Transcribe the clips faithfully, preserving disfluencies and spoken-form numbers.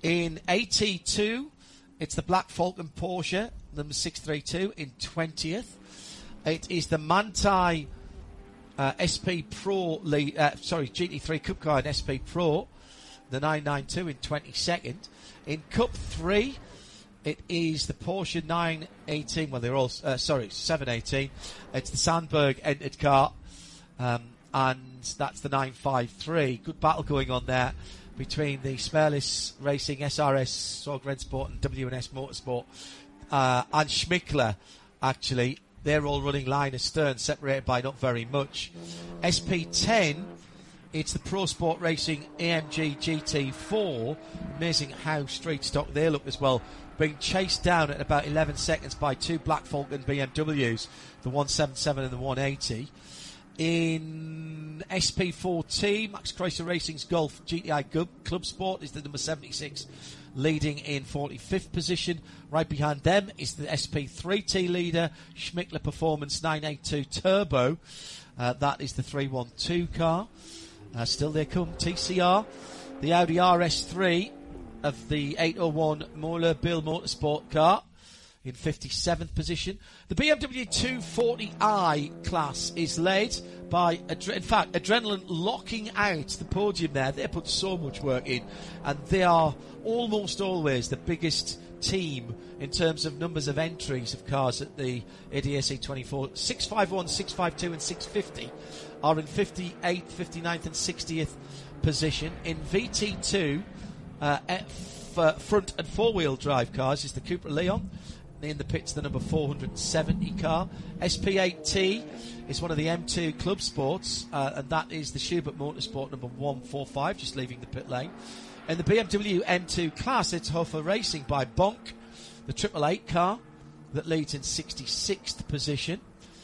In eighty-two, it's the Black Falcon Porsche, number six thirty-two, in twentieth. It is the Manthey uh, S P Pro, lead, uh, sorry, G T three Cup car in S P Pro, the nine ninety-two, in twenty-second. In Cup three, it is the Porsche nine eighteen, well, they're all, uh, sorry, seven eighteen. It's the Sandberg entered car, um, and that's the nine fifty-three. Good battle going on there between the Smerlis Racing, S R S, Sorg Rennsport, and W and S Motorsport, uh, and Schmickler, actually. They're all running line astern, separated by not very much. S P ten, it's the Pro Sport Racing A M G G T four. Amazing how straight stock they look as well. Being chased down at about eleven seconds by two Black Falcon B M Ws, the one seventy-seven and the one eighty. In S P fourteen, Max Chrysler Racing's Golf G T I Club Sport is the number seventy-six, leading in forty-fifth position. Right behind them is the S P three T leader, Schmickler Performance nine eighty-two Turbo. Uh, that is the three twelve car. Uh, still there come T C R, the Audi R S three of the eight oh one Moeller Bill Motorsport car, in fifty-seventh position. The B M W two forty i class is led by, Adre- in fact, Adrenaline locking out the podium there. They put so much work in, and they are almost always the biggest team in terms of numbers of entries of cars at the A D A C twenty-four. six fifty-one, six fifty-two and six fifty are in fifty-eighth, fifty-ninth and sixtieth position. In V T two, uh, F, uh, front and four-wheel drive cars is the Cupra Leon. In the pits, the number four seventy car. S P eight T is one of the M two Club Sports, uh, and that is the Schubert Motorsport number one forty-five, just leaving the pit lane. In the B M W M two class, it's Hofer Racing by Bonk, the triple eight car that leads in sixty-sixth position.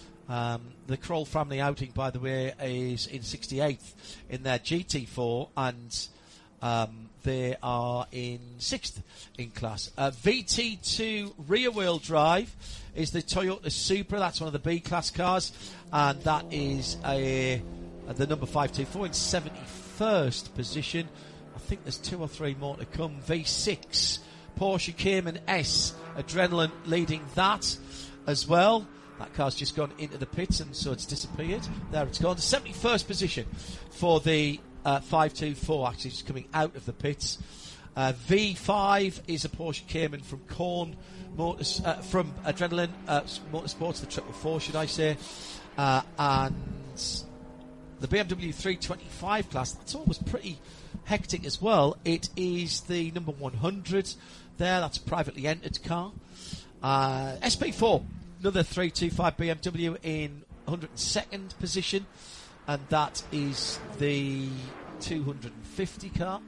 Um, the Kroll family outing, by the way, is in sixty-eighth in their G T four, and um, they are in sixth in class. Uh, V T two rear-wheel drive is the Toyota Supra. That's one of the B-class cars, and that is a, a, the number five twenty-four in seventy-first position. I think there's two or three more to come. V six Porsche Cayman S, Adrenaline leading that as well. That car's just gone into the pits, and so it's disappeared. There it's gone. The seventy-first position for the uh, five twenty-four, actually, just coming out of the pits. Uh, V five is a Porsche Cayman from Korn Motors, uh, from Adrenaline uh, Motorsports, the triple four, should I say. Uh, and the B M W three twenty-five class, that's always pretty hectic as well. It is the number one hundred there. That's a privately entered car. Uh, S P four, another three twenty-five B M W in one hundred second position, and that is the two fifty car.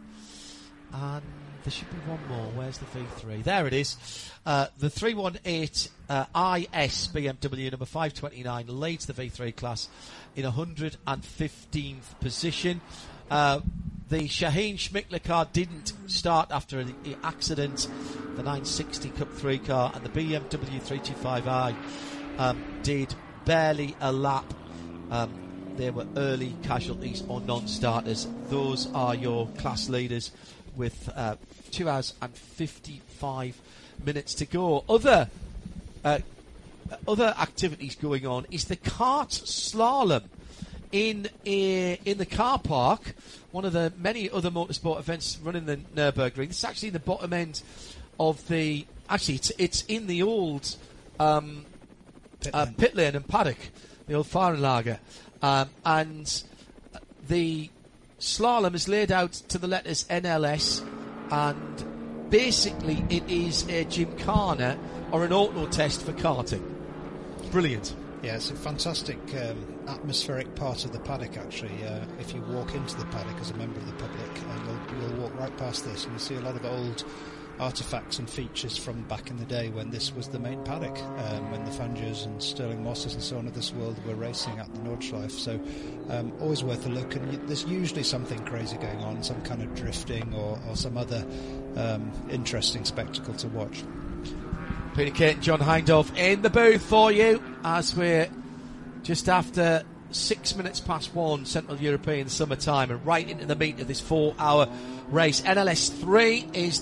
And there should be one more. Where's the V three? There it is. Uh, the three eighteen uh, I S B M W number five twenty-nine leads the V three class in one hundred fifteenth position. Uh, the Shaheen Schmickler car didn't start after the accident. The nine sixty Cup three car and the B M W three twenty-five i um, did barely a lap. Um, they were early casualties or non-starters. Those are your class leaders with uh, two hours and fifty-five minutes to go. Other uh, other activities going on is the kart slalom in a, in the car park. One of the many other motorsport events running the Nürburgring. This is actually the bottom end of the. Actually, it's, it's in the old um, pit, uh, pit lane and paddock, the old Fahrenlager, um, and the slalom is laid out to the letters N L S, and basically it is a gymkhana or an auto test for karting. Brilliant. Yeah, it's a fantastic um, atmospheric part of the paddock, actually. Uh, if you walk into the paddock as a member of the public, uh, you'll, you'll walk right past this and you'll see a lot of old artefacts and features from back in the day when this was the main paddock, um, when the Fangers and Sterling Mosses and so on of this world were racing at the Nordschleife. So um, always worth a look, and y- there's usually something crazy going on, some kind of drifting or, or some other um, interesting spectacle to watch. Peter Kate and John Hindhaugh in the booth for you as we're just after six minutes past one Central European summer time and right into the meat of this four hour race. N L S three is